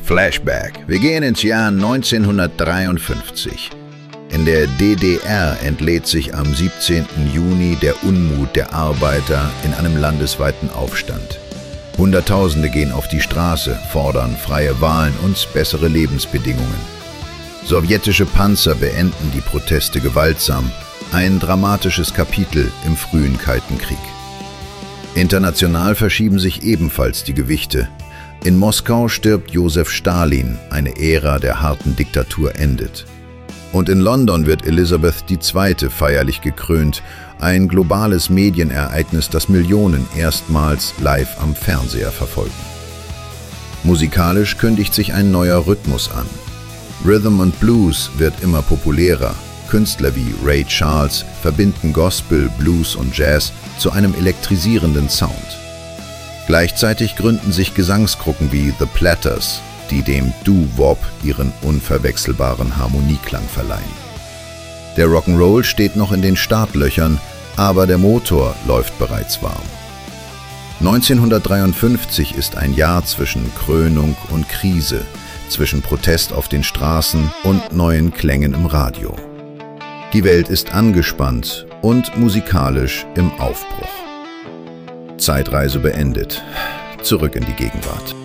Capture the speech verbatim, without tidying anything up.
Flashback. Wir gehen ins Jahr neunzehnhundertdreiundfünfzig. In der D D R entlädt sich am siebzehnten Juni der Unmut der Arbeiter in einem landesweiten Aufstand. Hunderttausende gehen auf die Straße, fordern freie Wahlen und bessere Lebensbedingungen. Sowjetische Panzer beenden die Proteste gewaltsam. Ein dramatisches Kapitel im frühen Kalten Krieg. International verschieben sich ebenfalls die Gewichte. In Moskau stirbt Josef Stalin, eine Ära der harten Diktatur endet. Und in London wird Elisabeth die Zweite feierlich gekrönt, ein globales Medienereignis, das Millionen erstmals live am Fernseher verfolgen. Musikalisch kündigt sich ein neuer Rhythmus an. Rhythm and Blues wird immer populärer. Künstler wie Ray Charles verbinden Gospel, Blues und Jazz zu einem elektrisierenden Sound. Gleichzeitig gründen sich Gesangsgruppen wie The Platters, die dem Doo-Wop ihren unverwechselbaren Harmonieklang verleihen. Der Rock'n'Roll steht noch in den Startlöchern, aber der Motor läuft bereits warm. neunzehnhundertdreiundfünfzig ist ein Jahr zwischen Krönung und Krise, zwischen Protest auf den Straßen und neuen Klängen im Radio. Die Welt ist angespannt und musikalisch im Aufbruch. Zeitreise beendet. Zurück in die Gegenwart.